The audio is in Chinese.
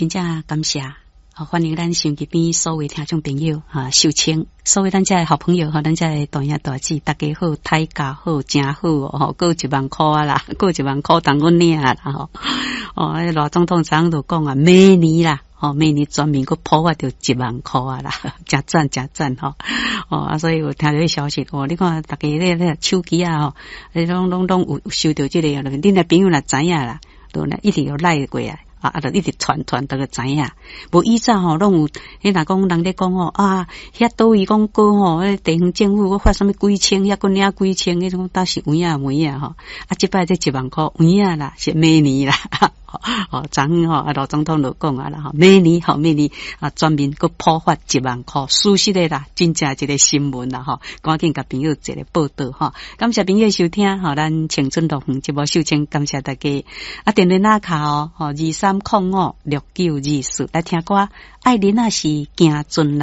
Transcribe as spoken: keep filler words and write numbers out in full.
真正感谢。好，欢迎咱收音机边所有听众朋友哈，收听所有咱这好朋友哈，咱这大兄大姊，大家好，大家好，真好哦，够一万块啊啦，够一万块当我领啦吼。哦，罗总统昨就讲啊，明年啦，哦，明年全面个破发着一万块啊啦，真赞真赞吼。哦啊，所以有听到这消息哦，你看大家咧咧手机啊吼，你拢拢拢有收到这个，恁的朋友啦知影啦，都呢一直有赖过啊。啊，啊，就一直传传都个知影，无以前吼，拢有，迄若讲人咧讲吼啊，遐倒位讲过吼，迄地方政府我发什么几千，遐个领几千，迄种倒是有影无影吼，啊，即摆这一万块有影啦，是明年啦，哦，昨昏吼，啊，罗总统就讲啊啦，吼，明年吼，明年啊，全面个普发一万块，属实的啦，真正一个新闻啦，吼，赶紧甲朋友一个报道吼，感谢朋友收听，吼，咱青春乐园节目收听，感谢大家，啊，电话那卡哦，吼，二三。空五六九二四来听歌，爱人啊是行进来。